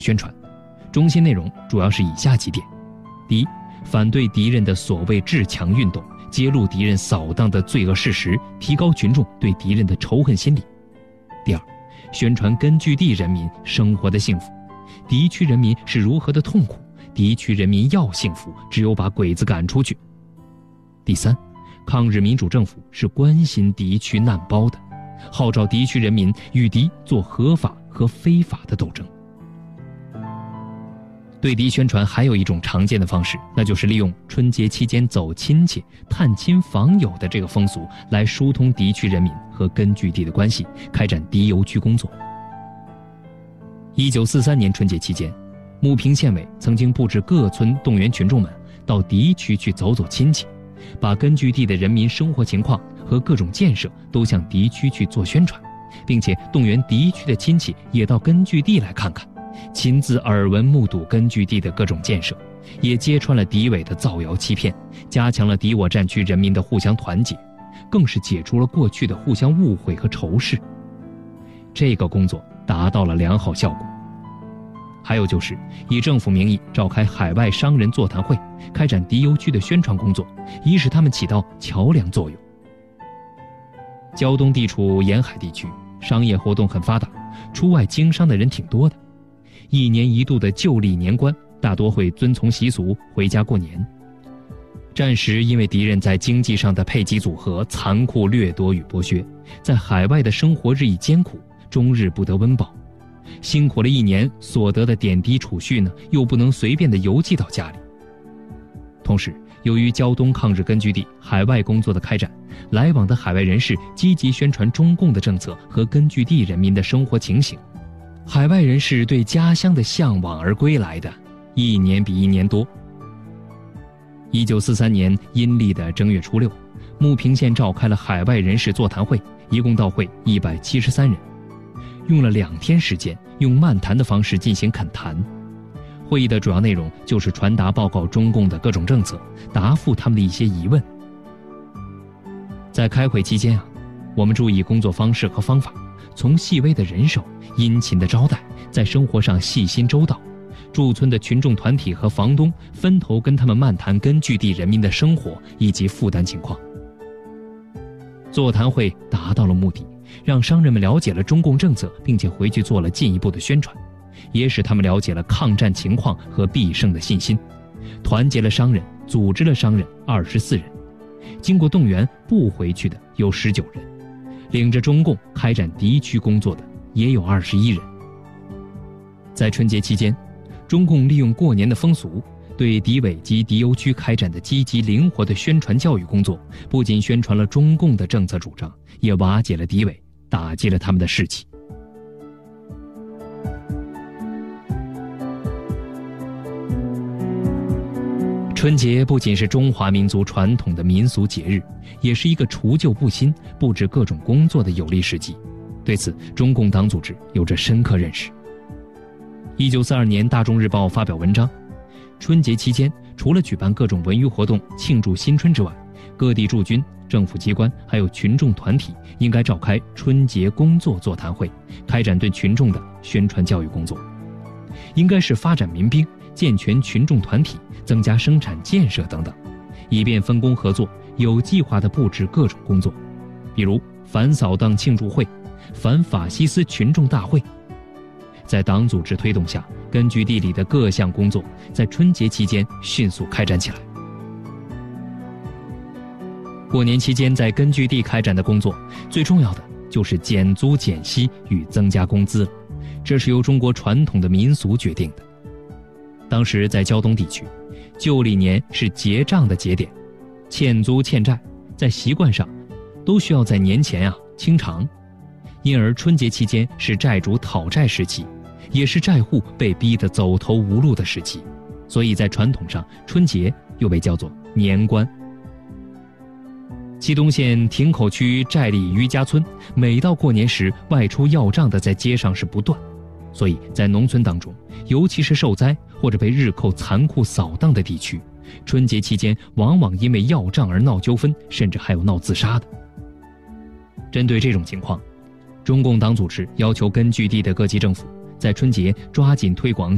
宣传，中心内容主要是以下几点：第一，反对敌人的所谓治强运动，揭露敌人扫荡的罪恶事实，提高群众对敌人的仇恨心理；第二，宣传根据地人民生活的幸福，敌区人民是如何的痛苦，敌区人民要幸福，只有把鬼子赶出去；第三，抗日民主政府是关心敌区难胞的，号召敌区人民与敌做合法和非法的斗争。对敌宣传还有一种常见的方式，那就是利用春节期间走亲戚、探亲访友的这个风俗，来疏通敌区人民和根据地的关系，开展敌邮区工作。1943年春节期间，牟平县委曾经布置各村动员群众们到敌区去走走亲戚，把根据地的人民生活情况和各种建设都向敌区去做宣传，并且动员敌区的亲戚也到根据地来看看，亲自耳闻目睹根据地的各种建设，也揭穿了敌伪的造谣欺骗，加强了敌我战区人民的互相团结，更是解除了过去的互相误会和仇视。这个工作达到了良好效果。还有就是以政府名义召开海外商人座谈会，开展敌邮区的宣传工作，以使他们起到桥梁作用。胶东地处沿海地区，商业活动很发达，出外经商的人挺多的。1年1度的旧历年关，大多会遵从习俗回家过年。战时因为敌人在经济上的配给组合、残酷掠夺与剥削，在海外的生活日益艰苦，终日不得温饱。辛苦了1年所得的点滴储蓄呢，又不能随便的邮寄到家里。同时，由于胶东抗日根据地海外工作的开展，来往的海外人士积极宣传中共的政策和根据地人民的生活情形，海外人士对家乡的向往而归来的，1年比1年多。1943年阴历的正月初6，牟平县召开了海外人士座谈会，一共到会173人，用了2天时间，用漫谈的方式进行恳谈。会议的主要内容就是传达报告中共的各种政策，答复他们的一些疑问。在开会期间我们注意工作方式和方法，从细微的人手、殷勤的招待，在生活上细心周到。驻村的群众团体和房东分头跟他们漫谈根据地人民的生活以及负担情况。座谈会达到了目的，让商人们了解了中共政策，并且回去做了进一步的宣传，也使他们了解了抗战情况和必胜的信心，团结了商人，组织了商人24人，经过动员不回去的有19人，领着中共开展敌区工作的也有21人。在春节期间，中共利用过年的风俗，对敌伪及敌邮区开展的积极灵活的宣传教育工作，不仅宣传了中共的政策主张，也瓦解了敌伪，打击了他们的士气。春节不仅是中华民族传统的民俗节日，也是一个除旧布新、布置各种工作的有利时机。对此，中共党组织有着深刻认识。1942年，《大众日报》发表文章，春节期间除了举办各种文娱活动庆祝新春之外，各地驻军、政府机关还有群众团体应该召开春节工作座谈会，开展对群众的宣传教育工作。应该是发展民兵、健全群众团体、增加生产建设等等，以便分工合作，有计划地布置各种工作，比如反扫荡庆祝会、反法西斯群众大会。在党组织推动下，根据地里的各项工作在春节期间迅速开展起来。过年期间在根据地开展的工作，最重要的就是减租减息与增加工资了，这是由中国传统的民俗决定的。当时在胶东地区，旧历年是结账的节点，欠租欠债在习惯上都需要在年前清偿，因而春节期间是债主讨债时期，也是债户被逼得走投无路的时期，所以在传统上，春节又被叫做年关。祁东县亭口区寨里余家村，每到过年时，外出要账的在街上是不断，所以在农村当中，尤其是受灾或者被日寇残酷扫荡的地区，春节期间往往因为要账而闹纠纷，甚至还有闹自杀的。针对这种情况，中共党组织要求根据地的各级政府在春节抓紧推广